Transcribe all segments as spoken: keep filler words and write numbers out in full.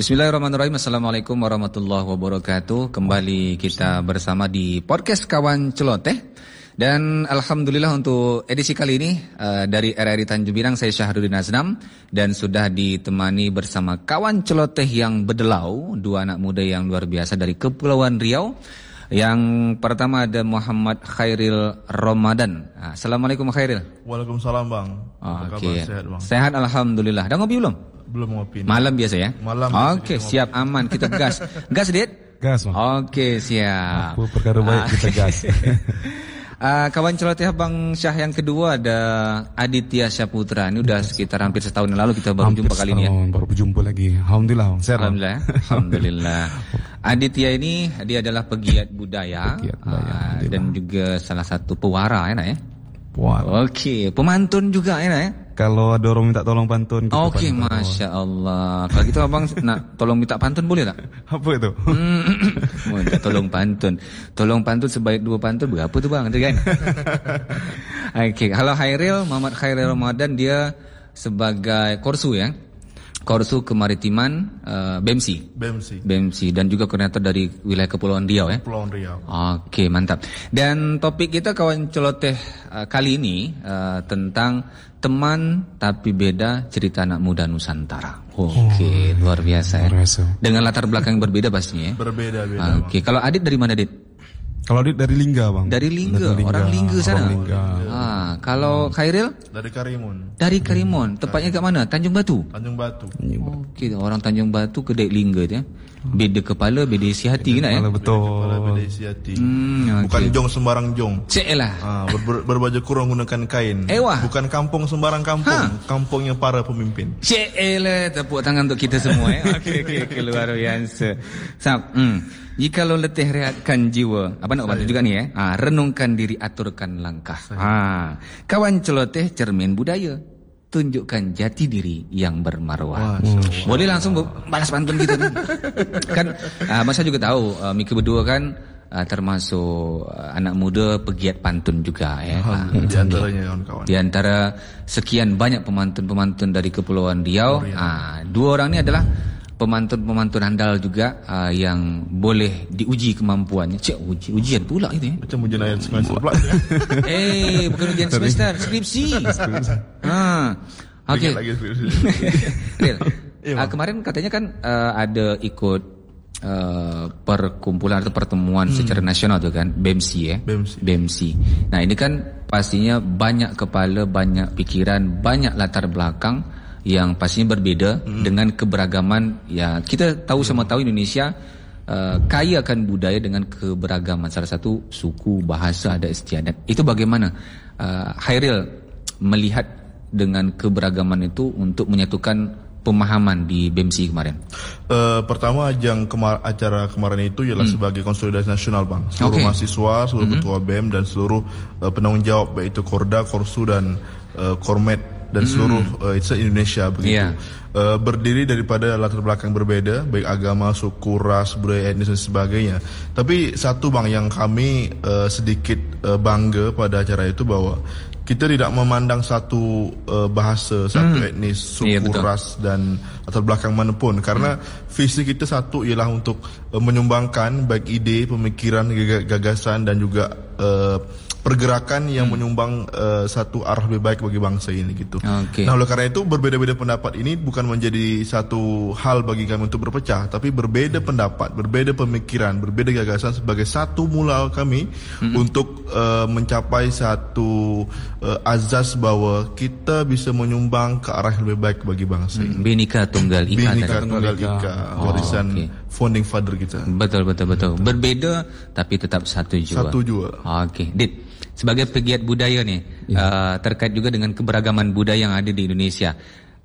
Bismillahirrahmanirrahim. Assalamualaikum warahmatullahi wabarakatuh. Kembali kita bersama di podcast Kawan Celoteh. Dan Alhamdulillah untuk edisi kali ini uh, dari R R I Tanjung Pinang, saya Syahrudin Aznam. Dan sudah ditemani bersama Kawan Celoteh yang berdelau, dua anak muda yang luar biasa dari Kepulauan Riau. Yang pertama ada Muhammad Khairil Ramadan. Assalamualaikum Khairil. Waalaikumsalam bang. Apa okay. kabar, sehat bang? Sehat Alhamdulillah. Dah ngopi belum? Belum ngopi. Malam biasa ya? Malam. Oke, okay, siap, aman. Kita gas. Gas, Dit? Gas, bang. Oke, okay, siap. Aku perkara baik, kita gas. uh, kawan celoteh Bang Syah yang kedua ada Aditya Syaputra. Ini udah sekitar hampir setahun yang lalu kita baru hampir jumpa kali ini ya. Baru berjumpa lagi. Alhamdulillah. Sehat, Alhamdulillah. Alhamdulillah. Aditya ini dia adalah pegiat budaya, pegiat budaya uh, dan juga salah satu pewara ya, nak ya. Pewara. Oke, okay. Pemantun juga ya, nak ya. Kalau ada orang minta tolong pantun. Oke, okay, masya Allah. Kalau gitu abang nak tolong minta pantun boleh tak? Apa itu? Hmm, minta tolong pantun. Tolong pantun sebaik dua pantun berapa tu bang? Kan? Oke, okay. Kalau Khairil, Muhammad Khairil Ramadan dia sebagai korsu ya. Korsu Kemaritiman uh, B M C. B M C. B M C dan juga koordinator dari wilayah Kepulauan Riau ya. Kepulauan Riau. Oke, mantap. Dan topik kita kawan celoteh uh, kali ini uh, tentang teman tapi beda cerita anak muda Nusantara. Oke, oh, luar biasa ya. Dengan latar belakang yang berbeda pastinya ya. Berbeda-beda. Oke, kalau Adit dari mana, Adit? Kalau Adit dari Lingga, bang. Dari Lingga, dari Lingga. Orang Lingga sana. Orang Lingga. Ah, kalau Khairil? Dari Karimun. Dari Karimun. Tepatnya kat mana? Tanjung Batu. Tanjung Batu. Okey, orang Tanjung Batu ke Dek Lingga dia. Beda kepala, beda isi hati kan ya? Betul. Beda kepala, beda isi hati. Hmm, okay. Bukan jong sembarang jong. Celah. Ah, ber, ber, berbaju kurung gunakan kain. Ewah. Bukan kampung sembarang kampung, ha? Kampungnya para pemimpin. Celah, tepuk tangan untuk kita semua ya. Okey, okey, okay, luar biasa. Sap. Hmm. Jikalau letih rehatkan jiwa, apa nak bantu juga ni eh? Ha, renungkan diri, aturkan langkah. Ha, kawan celoteh cermin budaya. Tunjukkan jati diri yang bermaruah. Hmm. Boleh langsung balas pantun kita ni. Kan uh, masa juga tahu uh, Mika berdua kan uh, termasuk uh, anak muda pegiat pantun juga ya. Uh, di antaranya kawan-kawan. Di antara sekian banyak pemantun-pemantun dari Kepulauan Riau, uh, dua orang ni adalah pemantun-pemantun handal juga uh, yang boleh diuji kemampuannya. Cik, uji, ujian pula itu ya. Macam ujian ayat semester pula. Eh, bukan ujian semester, skripsi. Ha. Okey. Lagi skripsi. Real. Uh, kemarin katanya kan uh, ada ikut uh, perkumpulan atau pertemuan hmm. secara nasional tu kan, B M C ya. B M C. B M C. Nah, ini kan pastinya banyak kepala, banyak pikiran, banyak latar belakang yang pastinya berbeda hmm. dengan keberagaman. Ya, kita tahu sama tahu Indonesia uh, kaya akan budaya dengan keberagaman, salah satu suku, bahasa, adat istiadat. Itu bagaimana uh, Khairil melihat dengan keberagaman itu untuk menyatukan pemahaman di B M C kemarin? Uh, pertama ajang kemar- acara kemarin itu ialah hmm. sebagai konsolidasi nasional bang. Seluruh okay. mahasiswa, seluruh hmm. ketua B E M dan seluruh uh, penanggung jawab baik itu Korda, Korsu dan uh, Kormet dan seluruh uh, Indonesia begitu. Yeah. Uh, berdiri daripada latar belakang berbeda, baik agama, suku, ras, budaya, etnis dan sebagainya. Tapi satu bang yang kami uh, sedikit uh, bangga pada acara itu bahwa kita tidak memandang satu uh, bahasa, satu hmm. etnis, suku, yeah, ras dan latar belakang manapun, karena hmm. visi kita satu ialah untuk uh, menyumbangkan baik ide, pemikiran, gagasan dan juga uh, pergerakan yang hmm. menyumbang uh, satu arah lebih baik bagi bangsa ini gitu. Okay. Nah, oleh karena itu berbeda-beda pendapat ini bukan menjadi satu hal bagi kami untuk berpecah, tapi berbeda hmm. pendapat, berbeda pemikiran, berbeda gagasan sebagai satu mula kami hmm. untuk uh, mencapai satu uh, azas bahwa kita bisa menyumbang ke arah yang lebih baik bagi bangsa ini. Hmm. Bhinneka Tunggal Ika. Bhinneka Tunggal Ika, oh, warisan okay. founding father kita. Betul betul betul. Berbeda tapi tetap satu jua. Satu jua. Okey, Dit. Sebagai pegiat budaya nih, ya. uh, terkait juga dengan keberagaman budaya yang ada di Indonesia.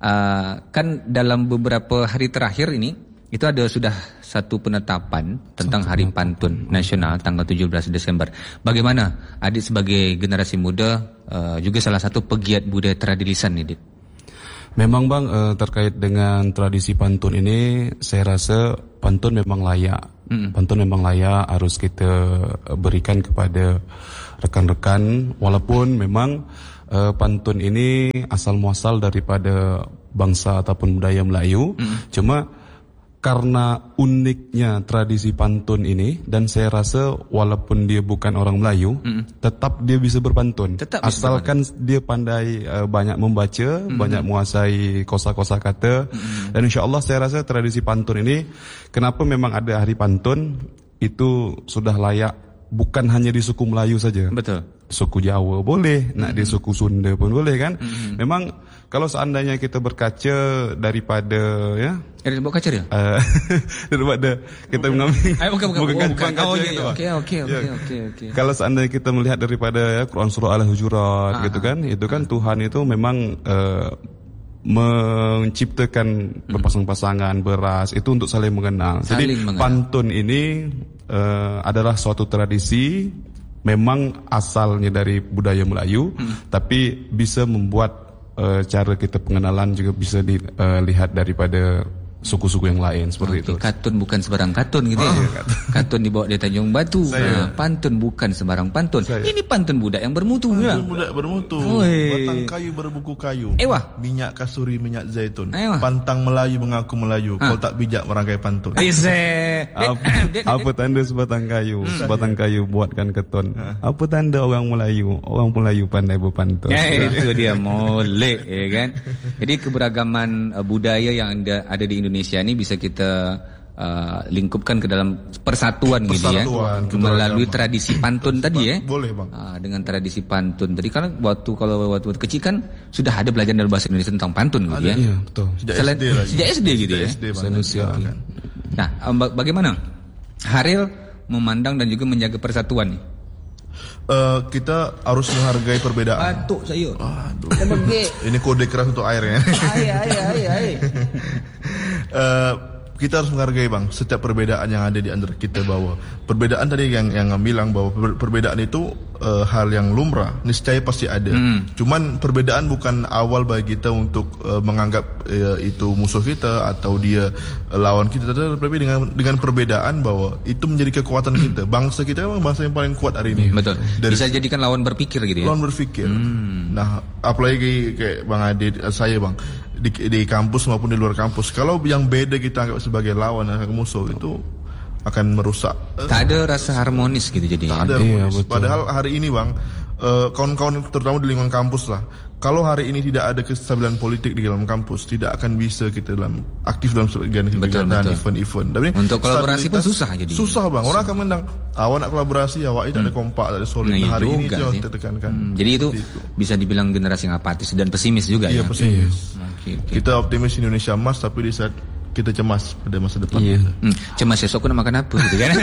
Uh, kan dalam beberapa hari terakhir ini, itu ada sudah satu penetapan tentang satu Hari Pantun Nasional tanggal tujuh belas Desember. Bagaimana Adit sebagai generasi muda, uh, juga salah satu pegiat budaya tradilisan nih, Dit? Memang bang, uh, terkait dengan tradisi pantun ini, saya rasa pantun memang layak. Mm. Pantun memang layak, harus kita berikan kepada rekan-rekan, walaupun memang uh, pantun ini asal muasal daripada bangsa ataupun budaya Melayu. Mm. Cuma karena uniknya tradisi pantun ini, dan saya rasa walaupun dia bukan orang Melayu, mm. tetap dia bisa berpantun. Tetap asalkan bisa dia pandai uh, banyak membaca, mm. banyak menguasai kosa-kosa kata, mm. dan insya-Allah saya rasa tradisi pantun ini, kenapa memang ada hari pantun itu sudah layak bukan hanya di suku Melayu saja. Betul. Suku Jawa boleh, mm-hmm. nak di suku Sunda pun boleh kan. Mm-hmm. Memang kalau seandainya kita berkaca daripada ya, ada bawa kaca dia? Uh, daripada kita mengambil Ay, bukan bukan bukan, bukan, bukan kaca oh, gitu. Okey okey okey okey okey. Kalau seandainya kita melihat daripada ya Quran surah Al-Hujurat ah, gitu kan, itu kan ah. Tuhan itu memang uh, menciptakan hmm. berpasang-pasangan beras itu untuk saling mengenal. Saling Jadi mengenal. Pantun ini uh, adalah suatu tradisi, memang asalnya dari budaya Melayu, hmm. tapi bisa membuat uh, cara kita pengenalan juga bisa dilihat uh, daripada suku-suku yang lain seperti okay. itu. Katun bukan sembarang katun gitu oh, ya. Iya, katun. katun dibawa dari Tanjung Batu. Nah, pantun bukan sembarang pantun. Saya. Ini pantun budak yang bermutu. Pantun ya? budak bermutu. Oi. Batang kayu berbuku kayu. Ewa. Minyak kasuri minyak zaitun. Ewa. Pantang Melayu mengaku Melayu. Ha. Kau tak bijak merangkai pantun. Ise. apa, apa tanda sebatang kayu? Hmm. Sebatang kayu buatkan keton. Ha. Apa tanda orang Melayu? Orang Melayu pandai berpantun. Ya, itu dia molek, ya kan. Jadi keberagaman uh, budaya yang ada, ada di Indonesia Indonesia ini bisa kita uh, lingkupkan ke dalam persatuan, persatuan gitu ya, melalui tradisi pantun tadi ya. Boleh bang. Uh, dengan tradisi pantun tadi, karena waktu kalau waktu, waktu kecil kan sudah ada belajar dalam bahasa Indonesia tentang pantun gitu ya. Iya betul. Sejak Selain, S D lagi. Sejak S D gitu sejak ya. S D manusia. Kan. Nah, um, bagaimana Haril memandang dan juga menjaga persatuan nih? Uh, kita harus menghargai perbedaan. Batuk saya. Aduh. Ini kode keras untuk air ya. Air, air, air, air. uh, kita harus menghargai bang setiap perbedaan yang ada di antara kita, bahwa perbedaan tadi yang yang bilang bahwa perbedaan itu uh, hal yang lumrah, niscaya pasti ada. Hmm. Cuman perbedaan bukan awal bagi kita untuk uh, menganggap uh, itu musuh kita atau dia uh, lawan kita. Tetapi dengan dengan perbedaan bahwa itu menjadi kekuatan kita. Bangsa kita memang bangsa yang paling kuat hari ini. Betul. Dari, bisa jadikan lawan berpikir gitu ya. Lawan berpikir. Hmm. Nah, apalagi kayak Bang Adi, saya bang. Di, di kampus maupun di luar kampus, kalau yang beda kita anggap sebagai lawan atau musuh, itu akan merusak. Tak ada rasa harmonis gitu jadi. Tak ada harmonis. Iya, padahal hari ini bang, uh, kawan-kawan terutama di lingkungan kampus lah, kalau hari ini tidak ada kestabilan politik di dalam kampus, tidak akan bisa kita dalam aktif dalam kegiatan dan event-event. Tapi untuk kolaborasi pun susah jadi. Susah bang, orang akan menang. Awak nak kolaborasi, awak itu hmm. ada kompak, ada solid. Nah, hari ini itu yang tertekankan. Hmm, jadi itu itu bisa dibilang generasi yang apatis dan pesimis juga iya, ya. Pesimis. Okay, okay. Kita optimis Indonesia emas, tapi di saat kita cemas pada masa depan. Iya. Hmm, cemas esok aku nak makan apa gitu kan.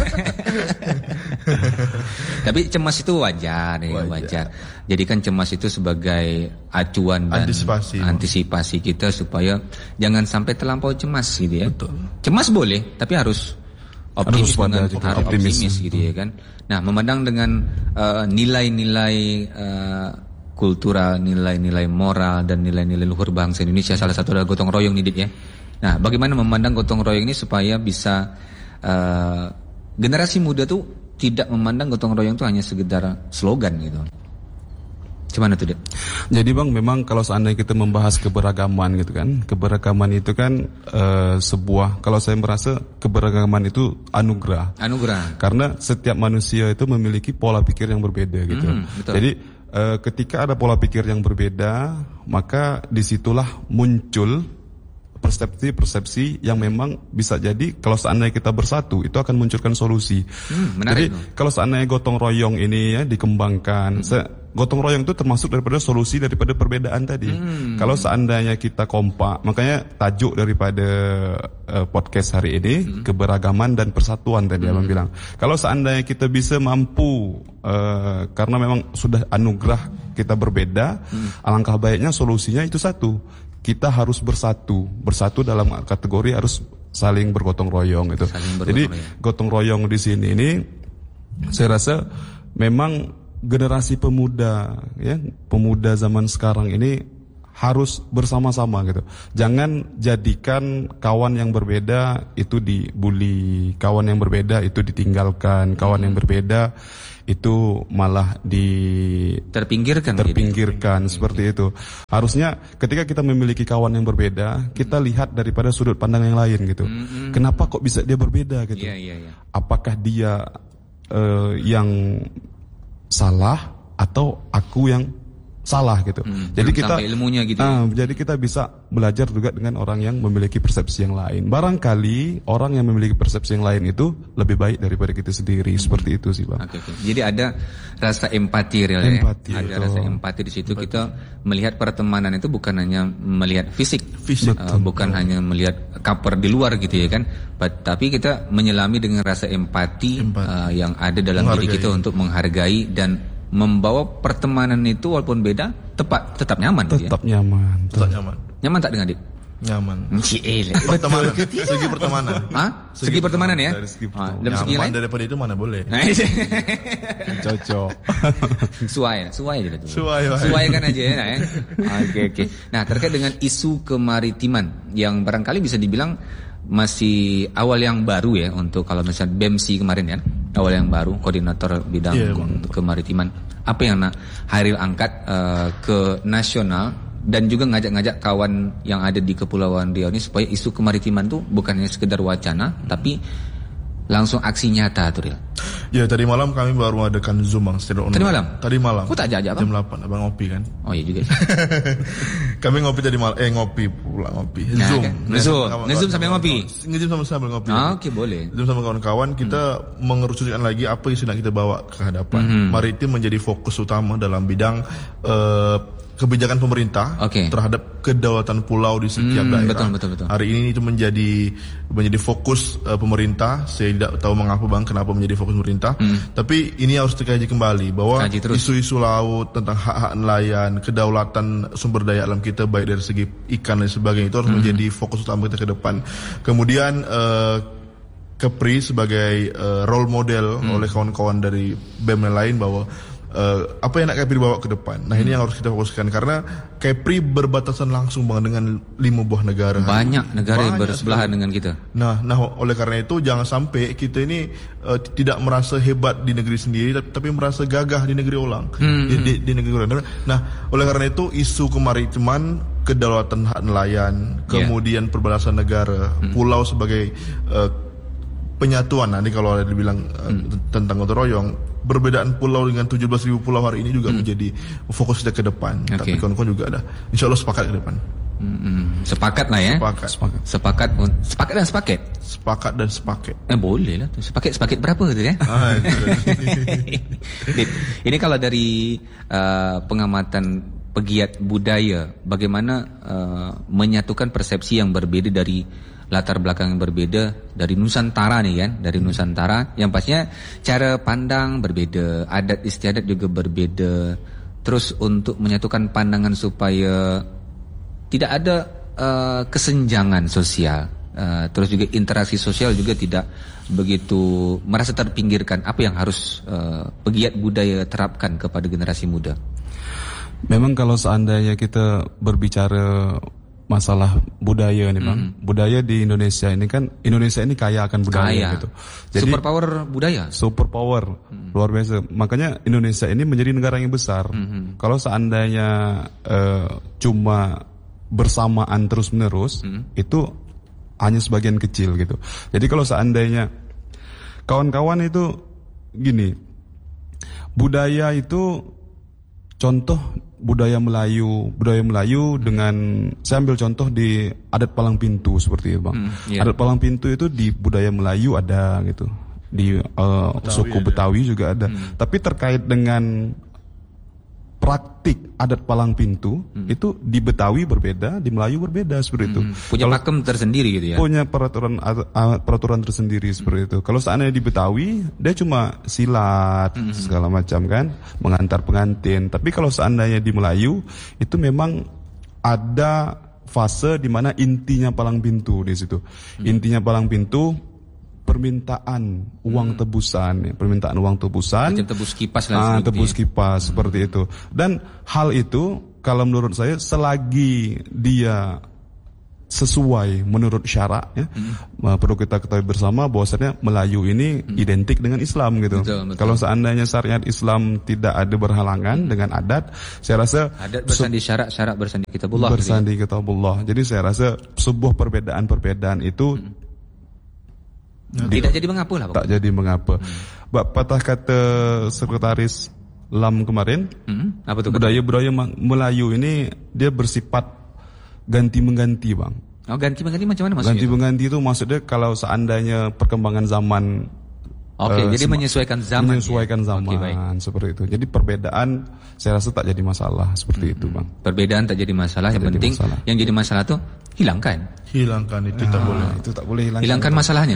Tapi cemas itu wajar ya, wajar. wajar. Jadi kan cemas itu sebagai acuan dan antisipasi, antisipasi kita supaya jangan sampai terlampau cemas gitu ya. Betul. Cemas boleh, tapi harus optimis, harus, dengan, harus optimis, optimis gitu ya kan. Nah, memandang dengan uh, nilai-nilai uh, kultural, nilai-nilai moral dan nilai-nilai luhur bangsa Indonesia, salah satu adalah gotong royong nih Dit ya. Nah, bagaimana memandang gotong royong ini supaya bisa uh, generasi muda tuh tidak memandang gotong royong itu hanya sekedar slogan gitu. Gimana tuh, Dit? Jadi bang, memang kalau seandainya kita membahas keberagaman gitu kan, keberagaman itu kan uh, sebuah, kalau saya merasa keberagaman itu anugerah. Anugerah. Karena setiap manusia itu memiliki pola pikir yang berbeda gitu. Mm, betul. Jadi uh, ketika ada pola pikir yang berbeda, maka disitulah muncul persepsi-persepsi yang memang bisa jadi kalau seandainya kita bersatu itu akan munculkan solusi. Hmm, jadi itu. Kalau seandainya gotong royong ini ya dikembangkan, hmm. se- gotong royong itu termasuk daripada solusi daripada perbedaan tadi. Hmm. Kalau seandainya kita kompak, makanya tajuk daripada uh, podcast hari ini hmm. keberagaman dan persatuan tadi hmm. abang bilang. Kalau seandainya kita bisa mampu uh, karena memang sudah anugerah kita berbeda, hmm. alangkah baiknya solusinya itu satu. Kita harus bersatu, bersatu dalam kategori harus saling bergotong royong itu. Jadi royong. Gotong royong di sini ini, saya rasa memang generasi pemuda, ya pemuda zaman sekarang ini harus bersama-sama gitu. Jangan jadikan kawan yang berbeda itu dibully, kawan yang berbeda itu ditinggalkan, kawan yang berbeda itu malah di terpinggirkan terpinggirkan gitu. Seperti itu. Harusnya ketika kita memiliki kawan yang berbeda, kita lihat daripada sudut pandang yang lain gitu. Mm-hmm. Kenapa kok bisa dia berbeda gitu? Yeah, yeah, yeah. Apakah dia uh, yang salah atau aku yang salah gitu. Hmm, jadi kita ilmunya gitu. Uh, jadi kita bisa belajar juga dengan orang yang memiliki persepsi yang lain. Barangkali orang yang memiliki persepsi yang lain itu lebih baik daripada kita sendiri. Hmm. Seperti itu sih, Bang. Okay, okay. Jadi ada rasa empati real empati, ya. Ada itu. rasa empati di situ. Empati. Kita melihat pertemanan itu bukan hanya melihat fisik, fisik uh, bukan hanya melihat cover di luar gitu ya kan. But, tapi kita menyelami dengan rasa empati, empati. Uh, yang ada dalam menghargai. Diri kita untuk menghargai dan membawa pertemanan itu walaupun beda tepat tetap nyaman tetap gitu ya? nyaman tetap nyaman nyaman tak dengan Dit? Nyaman Ciele pertemanan segi pertemanan Hah? Segi, segi pertemanan ya? Dari segi pertemanan. Ah, dari segi nyaman lain? Daripada itu mana boleh cocok suai suai aja tuh suai suai kan aja ya oke oke okay. Nah terkait dengan isu kemaritiman yang barangkali bisa dibilang masih awal yang baru ya untuk kalau misalnya B E M S I kemarin ya awal yang baru koordinator bidang yeah, ke- kemaritiman apa yang nak Hairil angkat uh, ke nasional dan juga ngajak-ngajak kawan yang ada di Kepulauan Riau ini supaya isu kemaritiman tuh bukan hanya sekedar wacana hmm. tapi langsung aksi nyata tuh Ril. Ya tadi malam kami baru mengadakan Zoom Bang. Tadi malam? Tadi malam. Kok tak ajak Bang? jam delapan Abang ngopi kan? Oh iya juga. Kami ngopi tadi malam, eh ngopi pula ngopi. Nah, Zoom. Kan? Ngezoom, ngezoom sambil ngopi. Ngezoom sama sambil ngopi. Ah, oke okay, boleh. Zoom sama kawan-kawan kita hmm. mengerucutkan lagi apa isu yang kita bawa ke hadapan. Hmm. Maritim menjadi fokus utama dalam bidang uh, kebijakan pemerintah okay. terhadap kedaulatan pulau di setiap hmm, daerah. Betul, betul, betul. Hari ini itu menjadi menjadi fokus uh, pemerintah. Saya tidak tahu mengapa Bang kenapa menjadi fokus pemerintah. Hmm. Tapi ini harus dikaji kembali bahwa isu-isu laut tentang hak-hak nelayan, kedaulatan sumber daya alam kita baik dari segi ikan dan sebagainya itu harus hmm. menjadi fokus utama kita ke depan. Kemudian uh, Kepri sebagai uh, role model hmm. oleh kawan-kawan dari B E M yang lain bahwa Uh, apa yang nak Kepri bawa ke depan. Nah hmm. ini yang harus kita fokuskan karena Kepri berbatasan langsung Bang dengan lima buah negara. Banyak negara yang bersebelahan dengan kita. Nah, nah oleh karena itu jangan sampai kita ini uh, tidak merasa hebat di negeri sendiri tapi, tapi merasa gagah di negeri orang. Hmm. Di, di, di negeri orang. Nah, oleh karena itu isu kemaritiman, kedaulatan hak nelayan, yeah. kemudian perbatasan negara, hmm. pulau sebagai uh, penyatuan. Nanti kalau ada dibilang uh, hmm. tentang gotong royong, perbedaan pulau dengan tujuh belas ribu pulau hari ini juga hmm. menjadi fokus kita ke depan. Okay. Tapi kawan-kawan juga ada. Insya Allah sepakat ke depan. Hmm, sepakat lah ya. Sepakat. Sepakat. Sepakat, sepakat dan sepaket. Sepakat dan sepaket. Eh boleh lah. Sepaket, sepaket berapa tu ya? Ah, ini kalau dari uh, pengamatan pegiat budaya, bagaimana uh, menyatukan persepsi yang berbeda dari latar belakang yang berbeda dari Nusantara nih kan, dari Nusantara yang pastinya cara pandang berbeda, adat istiadat juga berbeda. Terus untuk menyatukan pandangan supaya tidak ada uh, kesenjangan sosial, uh, terus juga interaksi sosial juga tidak begitu merasa terpinggirkan. Apa yang harus uh, pegiat budaya terapkan kepada generasi muda? Memang kalau seandainya kita berbicara masalah budaya nih Bang. Mm. Budaya di Indonesia ini kan, Indonesia ini kaya akan budaya kaya. Gitu. Jadi superpower budaya. Superpower mm. luar biasa. Makanya Indonesia ini menjadi negara yang besar. Mm-hmm. Kalau seandainya uh, cuma bersamaan terus-menerus, mm. itu hanya sebagian kecil gitu. Jadi kalau seandainya kawan-kawan itu gini, budaya itu contoh budaya Melayu, budaya Melayu dengan saya ambil contoh di adat palang pintu seperti itu Bang. Hmm, yeah. Adat palang pintu itu di budaya Melayu ada gitu, di uh, Betawi suku ada. Betawi juga ada. Hmm. Tapi terkait dengan praktik adat palang pintu hmm. itu di Betawi berbeda, di Melayu berbeda seperti hmm. itu. Punya Kalau, pakem tersendiri gitu ya. Punya peraturan uh, peraturan tersendiri seperti hmm. itu. Kalau seandainya di Betawi dia cuma silat hmm. segala macam kan, mengantar pengantin. Tapi kalau seandainya di Melayu itu memang ada fase di mana intinya palang pintu di situ. Hmm. Intinya palang pintu permintaan uang hmm. tebusan, ya, permintaan uang tebusan, macam tebus kipas lah, ah, tebus kipas hmm. seperti itu. Dan hal itu kalau menurut saya selagi dia sesuai menurut syarak ya, hmm. perlu kita ketahui bersama bahwasanya Melayu ini hmm. identik dengan Islam gitu. Betul, betul. Kalau seandainya syariat Islam tidak ada berhalangan hmm. dengan adat, saya rasa adat bersandi syarak, syarak bersandi kitabullah. Bersandi gitu. kitabullah. Jadi saya rasa sebuah perbedaan-perbedaan itu hmm. tidak jadi mengapa lah. Tak jadi mengapa. Hmm. Patah kata sekretaris L A M kemarin, hmm. apa tuh? Budaya-budaya Melayu ini dia bersifat ganti mengganti bang. Oh ganti mengganti macam mana maksudnya? Ganti mengganti itu maksudnya kalau seandainya perkembangan zaman. Oke, okay, uh, jadi menyesuaikan zaman. Menyesuaikan ya? zaman okay, seperti itu. Jadi perbedaan saya rasa tak jadi masalah seperti hmm. itu bang. Perbedaan tak jadi masalah. Tak yang penting masalah. Yang jadi masalah tuh hilangkan. Hilangkan itu nah, tak boleh. Itu tak boleh hilangkan. Hilangkan masalahnya.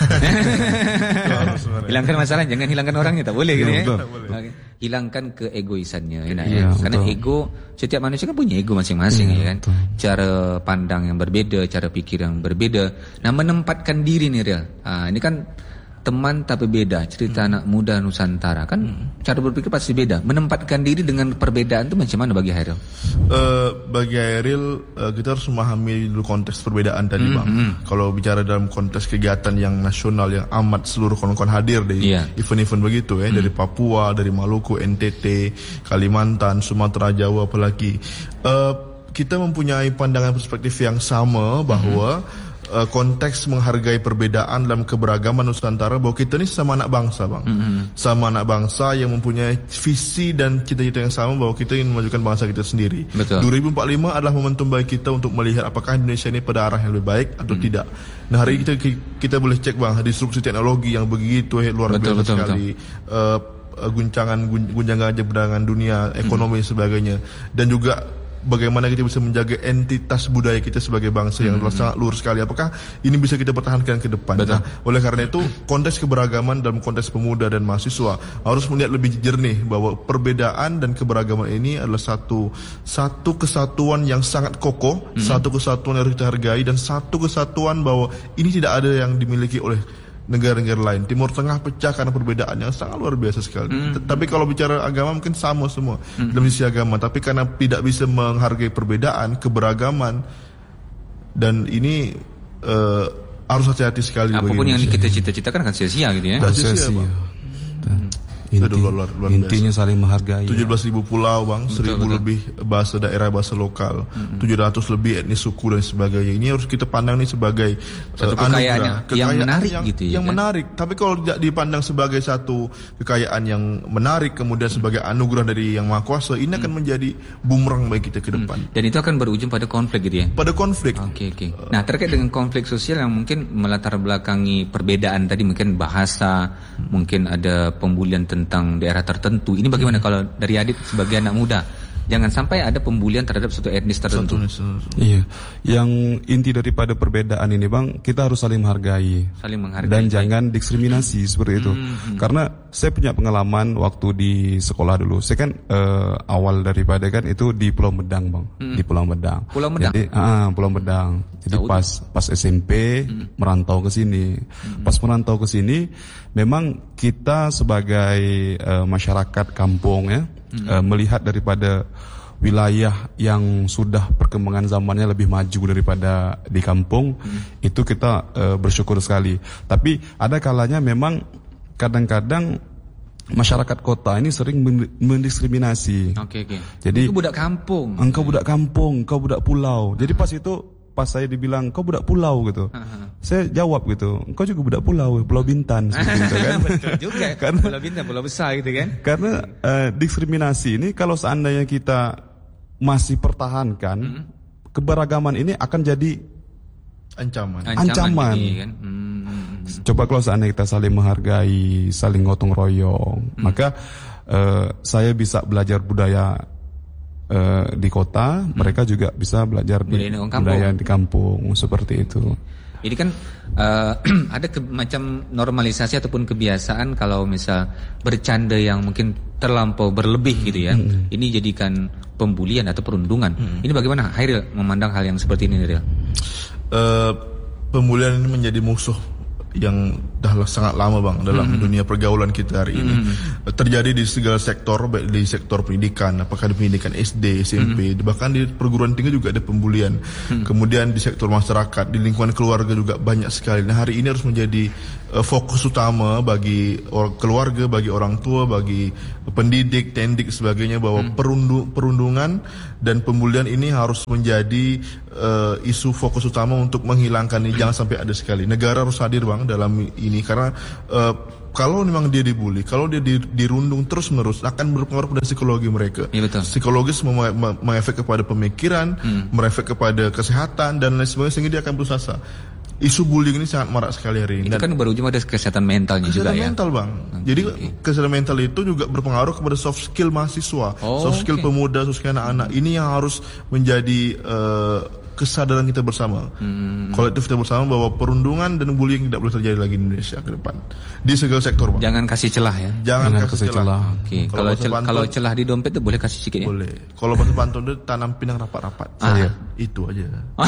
Hilangkan masalah, jangan hilangkan orangnya, tak boleh gitu ya. Okay. Hilangkan keegoisannya, ya, ya. Karena betul. ego setiap manusia kan punya ego masing-masing ya, ya kan. Betul. Cara pandang yang berbeda, cara pikir yang berbeda. Nah menempatkan diri nih real. Ah, ini kan teman tapi beda, cerita hmm. anak muda Nusantara kan hmm. cara berpikir pasti beda. Menempatkan diri dengan perbedaan itu macam mana bagi Hairil? Uh, bagi Hairil uh, kita harus memahami dulu konteks perbedaan tadi hmm. bang. Hmm. Kalau bicara dalam konteks kegiatan yang nasional yang amat seluruh kawan-kawan hadir di yeah. event-event begitu ya, hmm. dari Papua, dari Maluku, N T T, Kalimantan, Sumatera, Jawa apalagi uh, kita mempunyai pandangan perspektif yang sama bahwa hmm. Uh, konteks menghargai perbedaan dalam keberagaman Nusantara, bahwa kita ni sama anak bangsa bang, mm-hmm. sama anak bangsa yang mempunyai visi dan cita-cita yang sama bahwa kita ingin memajukan bangsa kita sendiri. Betul. dua ribu empat puluh lima adalah momentum bagi kita untuk melihat apakah Indonesia ini pada arah yang lebih baik atau mm-hmm. tidak. Nah hari ini kita, kita boleh cek bang, disrupsi teknologi yang begitu eh, luar betul, biasa betul, sekali. Betul. Uh, guncangan guncangan perdagangan dunia, ekonomi mm-hmm. dan sebagainya, dan juga bagaimana kita bisa menjaga entitas budaya kita sebagai bangsa yang hmm. sangat luhur sekali. Apakah ini bisa kita pertahankan ke depan? Nah, oleh karena itu konteks keberagaman dalam konteks pemuda dan mahasiswa harus melihat lebih jernih bahwa perbedaan dan keberagaman ini adalah satu satu kesatuan yang sangat kokoh, hmm. satu kesatuan yang harus kita hargai, dan satu kesatuan bahwa ini tidak ada yang dimiliki oleh negara-negara lain. Timur Tengah pecah karena perbedaan yang sangat luar biasa sekali. Mm. Tapi kalau bicara agama mungkin sama semua mm. dalam sisi agama. Tapi karena tidak bisa menghargai perbedaan, keberagaman, dan ini uh, harus hati-hati sekali. Apapun yang kita cita-citakan akan sia-sia gitu ya. Tak sia-sia. Inti, luar, luar intinya biasa. Saling menghargai. tujuh belas ribu pulau bang, betul, seribu betul. lebih bahasa daerah, bahasa lokal, mm-hmm. tujuh ratus lebih etnis suku dan sebagainya. Ini harus kita pandang nih sebagai satu uh, kekayaan yang, yang menarik yang, gitu ya. Yang kan? menarik. Tapi kalau tidak dipandang sebagai satu kekayaan yang menarik, kemudian sebagai anugerah dari Yang Maha Kuasa, ini akan mm. menjadi bumerang bagi kita ke depan. Mm. Dan itu akan berujung pada konflik gitu ya. Pada konflik. Oke okay, oke. Okay. Nah terkait dengan konflik sosial yang mungkin melatar belakangi perbedaan tadi, mungkin bahasa, mm. mungkin ada pembulian tentang daerah tertentu. Ini bagaimana hmm. kalau dari Adit sebagai anak muda? Jangan sampai ada pembulian terhadap suatu etnis tertentu. Iya. Yang inti daripada perbedaan ini bang, kita harus saling menghargai. Saling menghargai. Dan baik. Jangan diskriminasi seperti itu. Hmm. Karena saya punya pengalaman waktu di sekolah dulu. Saya kan uh, awal daripada kan itu di Pulau Medang bang. Hmm. Di Pulau Medang. Pulau Medang. Jadi, uh, Pulau Medang. Jadi Jauh pas itu. pas S M P hmm. merantau ke sini. Hmm. Pas merantau ke sini, memang kita sebagai uh, masyarakat kampung ya. Hmm. Uh, melihat daripada wilayah yang sudah perkembangan zamannya lebih maju daripada di kampung, hmm. itu kita uh, bersyukur sekali. Tapi ada kalanya memang kadang-kadang masyarakat kota ini sering mendiskriminasi. Oke okay, oke. Okay. Jadi engkau budak kampung. Engkau budak kampung, engkau budak pulau. Jadi pas itu pas saya dibilang kau budak pulau gitu, uh-huh. saya jawab gitu, kau juga budak pulau, Pulau Bintan seperti itu kan. Betul juga. Karena, Pulau Bintan, pulau besar gitu kan. Karena uh, diskriminasi ini kalau seandainya kita masih pertahankan, hmm. keberagaman ini akan jadi ancaman. Ancaman. ancaman. Ini, kan? hmm. Coba kalau seandainya kita saling menghargai, saling gotong royong, hmm. maka uh, saya bisa belajar budaya Uh, di kota, hmm. mereka juga bisa belajar di budaya di kampung seperti itu. Ini kan uh, ada ke, macam normalisasi ataupun kebiasaan kalau misal bercanda yang mungkin terlampau berlebih gitu ya. Hmm. Ini jadikan pembulian atau perundungan. Hmm. Ini bagaimana Hairil memandang hal yang seperti ini, Hairil? Uh, pembulian ini menjadi musuh yang dah sangat lama bang dalam mm-hmm. dunia pergaulan kita hari ini. Mm-hmm. Terjadi di segala sektor, baik di sektor pendidikan, apakah di pendidikan S D, S M P, mm-hmm. bahkan di perguruan tinggi juga ada pembulian. Mm-hmm. Kemudian di sektor masyarakat, di lingkungan keluarga juga banyak sekali. Nah hari ini harus menjadi uh, fokus utama bagi or- keluarga, bagi orang tua, bagi pendidik, tendik sebagainya, bahwa mm-hmm. perundu- perundungan dan pembulian ini harus menjadi uh, isu fokus utama untuk menghilangkan ini. Jangan sampai ada sekali. Negara harus hadir bang dalam ini karena uh, kalau memang dia dibully, kalau dia di, dirundung terus menerus akan berpengaruh pada psikologi mereka. Ya, betul. Psikologis mem- mem- mengefek kepada pemikiran, hmm. merefek kepada kesehatan dan lain sebagainya sehingga dia akan putus asa. Isu bullying ini sangat marak sekali hari ini. Itu kan baru cuma ada kesehatan mentalnya kesehatan juga ya. Kesehatan mental bang. Okay. Jadi kesehatan mental itu juga berpengaruh kepada soft skill mahasiswa, oh, soft skill okay. pemuda, soft skill anak-anak. Ini yang harus menjadi uh, kesadaran kita bersama, hmm. kolektif kita bersama bahwa perundungan dan bullying tidak boleh terjadi lagi di Indonesia ke depan di segala sektor bang. Jangan kasih celah ya. Jangan, Jangan kasih celah. celah. Okay. Kalau cel- pantun, kalau celah di dompet itu boleh kasih sedikit ya. Boleh. Kalau bahasa pantun itu tanam pinang rapat-rapat. Ah. Saya itu aja. Oh,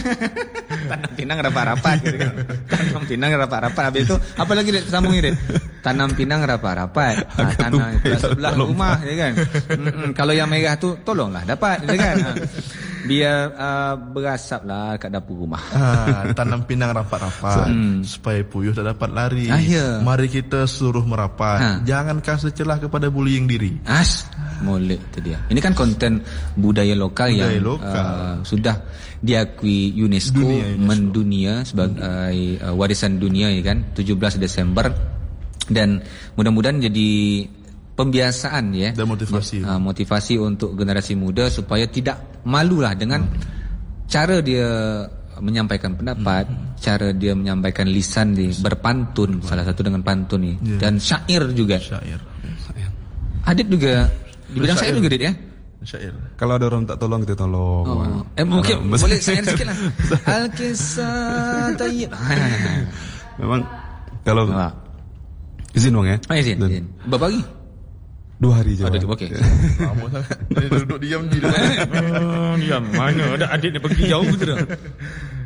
tanam pinang rapat-rapat gitu kan. Tanam pinang rapat-rapat. Habis itu apa lagi Dek? Sambungin Dek. Tanam pinang rapat-rapat. Nah, tanam sebelah rumah ya kan. Mm-mm. Kalau yang merah tu tolonglah dapat ya kan. Ha. Biar uh, berasaplah kat dapur rumah. Ah, tanam pinang rapat-rapat hmm. supaya puyuh tak dapat lari. Ah, ya. Mari kita suruh merapat. Ha. Jangan kasih celah kepada bullying diri. As, molek tu dia. Ini kan konten budaya lokal budaya yang lokal. Uh, sudah diakui UNESCO, dunia, UNESCO. mendunia sebagai hmm. uh, warisan dunia ya kan, tujuh belas Desember, dan mudah-mudahan jadi pembiasaan ya dan motivasi uh, motivasi untuk generasi muda supaya tidak malulah dengan hmm. cara dia menyampaikan pendapat, hmm. cara dia menyampaikan lisan di berpantun, salah satu dengan pantun nih yeah. dan syair juga. Syair. Adit juga di bidang syair juga Adit ya. Syair. Kalau ada orang tak tolong kita tolong. Oh. Eh mungkin boleh syair sikit lah. Al-kisah tayyib. Memang kalau ah. izin bang ya. Oh, izin, izin. Berapa hari? Dua hari je. Ada okey. Lama sangat. Dia duduk diam di depan. Diam. Mana ada adik dia pergi jauh betul.